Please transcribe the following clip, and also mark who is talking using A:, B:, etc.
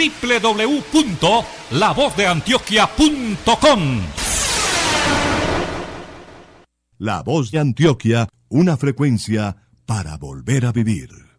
A: www.lavozdeantioquia.com.
B: La Voz de Antioquia, una frecuencia para volver a vivir.